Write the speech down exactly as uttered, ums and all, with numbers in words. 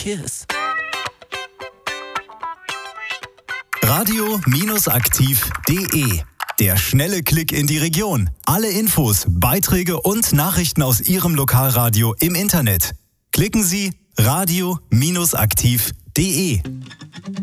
Cheers. radio aktiv punkt de. Der schnelle Klick in die Region. Alle Infos, Beiträge und Nachrichten aus Ihrem Lokalradio im Internet. Klicken Sie radio aktiv punkt de.